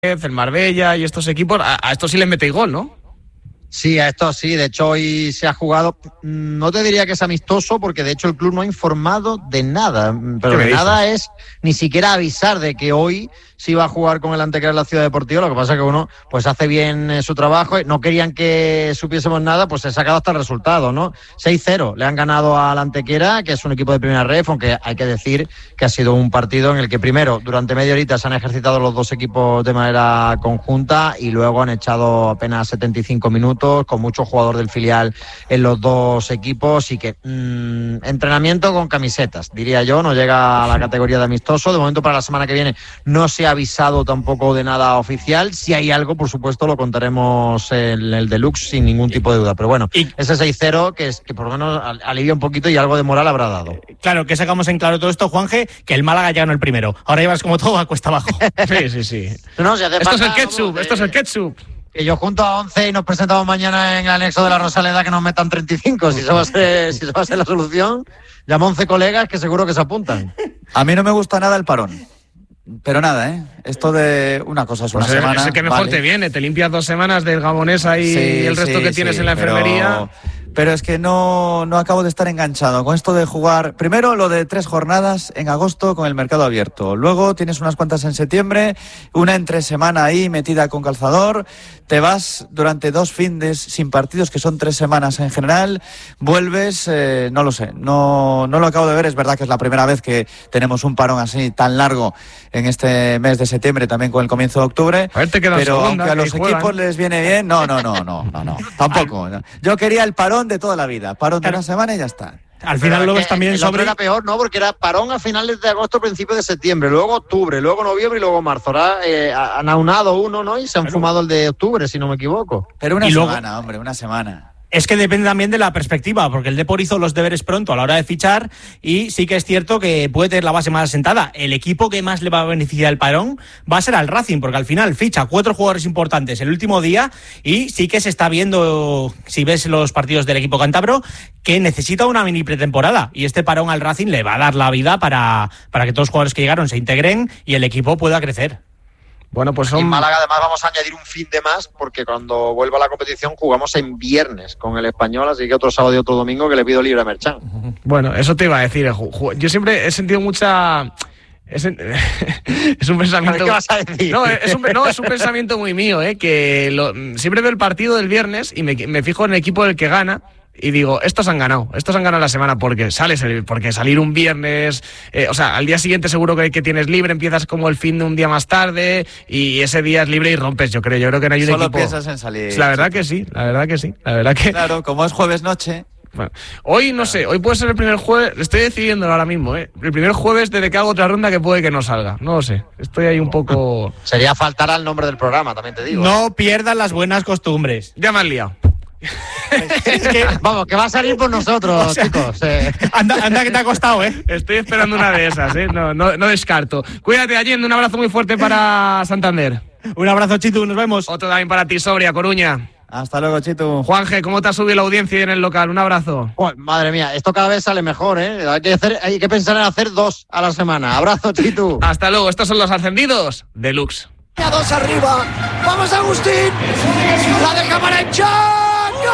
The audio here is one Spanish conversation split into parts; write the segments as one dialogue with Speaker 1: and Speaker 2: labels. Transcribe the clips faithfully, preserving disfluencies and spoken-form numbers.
Speaker 1: el Marbella y estos equipos, a, a estos sí les metéis gol, ¿no?
Speaker 2: Sí, a esto sí, de hecho hoy se ha jugado, no te diría que es amistoso porque de hecho el club no ha informado de nada, pero de nada es ni siquiera avisar de que hoy se iba a jugar con el Antequera en la Ciudad Deportiva. Lo que pasa es que uno pues hace bien eh, su trabajo, no querían que supiésemos nada, pues se ha sacado hasta el resultado, ¿no? seis cero le han ganado al Antequera, que es un equipo de primera ref, aunque hay que decir que ha sido un partido en el que primero, durante media horita se han ejercitado los dos equipos de manera conjunta y luego han echado apenas setenta y cinco minutos, con mucho jugador del filial en los dos equipos y que mmm, entrenamiento con camisetas, diría yo, no llega a la categoría de amistoso. De momento para la semana que viene no se ha avisado tampoco de nada oficial. Si hay algo, por supuesto, lo contaremos en el Deluxe sin ningún tipo de duda. Pero bueno, y ese seis cero que, es, que por lo menos alivia un poquito y algo de moral habrá dado.
Speaker 3: Claro, que sacamos en claro todo esto, Juanje, que el Málaga ya ganó el primero. Ahora llevas como todo a cuesta abajo.
Speaker 1: Sí, sí, sí.
Speaker 2: No, si hace
Speaker 1: esto
Speaker 2: falta,
Speaker 1: es el ketchup,
Speaker 2: vamos,
Speaker 1: esto es el ketchup.
Speaker 2: Que yo junto a once y nos presentamos mañana en el anexo de la Rosaleda que nos metan treinta y cinco. Si eso va a ser, si eso va a ser la solución, llamo a once colegas que seguro que se apuntan.
Speaker 4: A mí no me gusta nada el parón. Pero nada, ¿eh? Esto de una cosa es una
Speaker 1: pues
Speaker 4: semana.
Speaker 1: Es el que mejor
Speaker 4: vale.
Speaker 1: te viene. Te limpias dos semanas del gabonesa y
Speaker 4: sí,
Speaker 1: el resto
Speaker 4: sí,
Speaker 1: que tienes
Speaker 4: sí,
Speaker 1: en la enfermería.
Speaker 4: Pero... Pero es que no, no acabo de estar enganchado con esto de jugar. Primero lo de tres jornadas en agosto con el mercado abierto. Luego tienes unas cuantas en septiembre, una entre semana ahí metida con calzador. Te vas durante dos findes sin partidos, que son tres semanas en general. Vuelves, eh, no lo sé, no, no lo acabo de ver. Es verdad que es la primera vez que tenemos un parón así tan largo en este mes de septiembre, también con el comienzo de octubre.
Speaker 1: A ver, te quedan
Speaker 4: pero
Speaker 1: segunda,
Speaker 4: aunque a los
Speaker 1: juegan.
Speaker 4: equipos les viene bien, no, no, no, no, no, no, tampoco. No. Yo quería el parón de toda la vida, parón de una semana y ya está.
Speaker 3: Al final lo ves también
Speaker 2: el
Speaker 3: sobre...
Speaker 2: otro era peor, ¿no? Porque era parón a finales de agosto, principios de septiembre, luego octubre, luego noviembre y luego marzo. Ahora eh, han aunado uno, ¿no? Y se han
Speaker 3: Pero...
Speaker 2: fumado el de octubre, si no me equivoco.
Speaker 4: Pero una
Speaker 3: y
Speaker 4: semana,
Speaker 3: luego...
Speaker 4: hombre, una semana.
Speaker 3: Es que depende también de la perspectiva, porque el Depor hizo los deberes pronto a la hora de fichar y sí que es cierto que puede tener la base más asentada. El equipo que más le va a beneficiar el parón va a ser al Racing, porque al final ficha cuatro jugadores importantes el último día y sí que se está viendo, si ves los partidos del equipo cántabro, que necesita una mini pretemporada y este parón al Racing le va a dar la vida para, para que todos los jugadores que llegaron se integren y el equipo pueda crecer.
Speaker 1: Bueno, pues son...
Speaker 2: En Málaga además vamos a añadir un fin de más porque cuando vuelva la competición jugamos en viernes con el Español, así que otro sábado y otro domingo que le pido libre a Merchan.
Speaker 1: Bueno, eso te iba a decir. Yo siempre he sentido mucha... Es, en... es un pensamiento...
Speaker 2: ¿Qué vas a decir?
Speaker 1: No, es un, no, es un pensamiento muy mío, ¿eh? Que lo... siempre veo el partido del viernes y me, me fijo en el equipo del que gana. Y digo, estos han ganado, estos han ganado la semana porque sales, porque salir un viernes, eh, o sea, al día siguiente seguro que, que tienes libre, empiezas como el fin de un día más tarde y ese día es libre y rompes, yo creo, yo creo que no hay un
Speaker 4: Solo
Speaker 1: equipo...
Speaker 4: piensas en salir.
Speaker 1: La verdad que sí, la verdad que sí, la verdad que...
Speaker 4: Claro, como es jueves noche...
Speaker 1: Bueno, hoy no sé, hoy puede ser el primer jueves, estoy decidiendo ahora mismo, ¿eh? El primer jueves desde que hago otra ronda que puede que no salga, no lo sé, estoy ahí un poco...
Speaker 2: Sería faltar al nombre del programa, también te digo.
Speaker 3: No pierdan las buenas costumbres.
Speaker 1: Ya me has liado.
Speaker 3: Es que...
Speaker 2: Vamos, que va a salir por nosotros, o sea, chicos. Eh.
Speaker 3: Anda, anda que te ha costado, ¿eh?
Speaker 1: Estoy esperando una de esas, ¿eh? No, no, no descarto. Cuídate, Allende, un abrazo muy fuerte para Santander.
Speaker 3: Un abrazo, Chitu, nos vemos.
Speaker 1: Otro también para ti, Sobria, Coruña.
Speaker 4: Hasta luego, Chitu.
Speaker 1: Juanje, ¿cómo te ha subido la audiencia en el local? Un abrazo.
Speaker 2: Oh, madre mía, esto cada vez sale mejor, ¿eh? Hay que, hacer, hay que pensar en hacer dos a la semana. Abrazo, Chitu.
Speaker 1: Hasta luego, estos son los ascendidos Deluxe.
Speaker 5: A dos arriba. Vamos, Agustín. La deja Marencha. ¡Gol!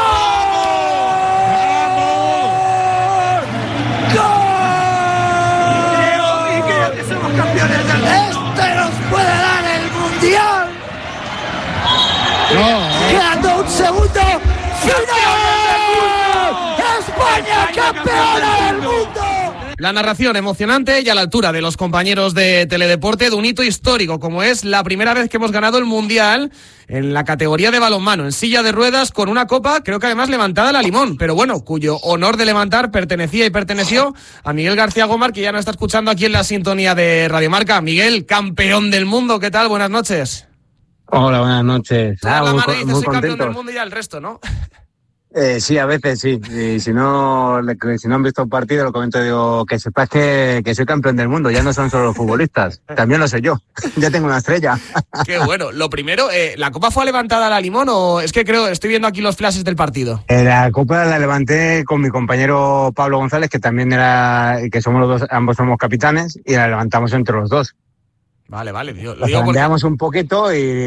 Speaker 5: ¡Gol! Somos campeones del mundo. Este nos puede dar el mundial. No. Quedando un segundo. ¡Final! ¡España campeona del mundo!
Speaker 1: La narración emocionante y a la altura de los compañeros de Teledeporte de un hito histórico, como es la primera vez que hemos ganado el Mundial en la categoría de balonmano, en silla de ruedas, con una copa, creo que además levantada a la limón, pero bueno, cuyo honor de levantar pertenecía y perteneció a Miguel García Gómez, que ya nos está escuchando aquí en la sintonía de Radio Marca. Miguel, campeón del mundo, ¿qué tal? Buenas noches.
Speaker 6: Hola, buenas noches.
Speaker 1: Ah,
Speaker 6: muy,
Speaker 1: muy
Speaker 6: muy
Speaker 1: campeón
Speaker 6: contentos.
Speaker 1: del mundo y ya el resto, ¿no?
Speaker 6: Eh, sí, a veces sí. Y si no, si no han visto un partido, lo comento, digo, que sepas que, que soy campeón del mundo. Ya no son solo los futbolistas, también lo sé yo. Ya tengo una estrella.
Speaker 1: Qué bueno. Lo primero, eh, ¿la copa fue levantada a la limón o es que creo, estoy viendo aquí los flashes del partido?
Speaker 6: Eh, la copa la levanté con mi compañero Pablo González, que también era, que somos los dos, ambos somos capitanes, y la levantamos entre los dos.
Speaker 1: Vale, vale, tío. Lo
Speaker 6: Lo
Speaker 1: digo porque...
Speaker 6: zarandeamos un poquito y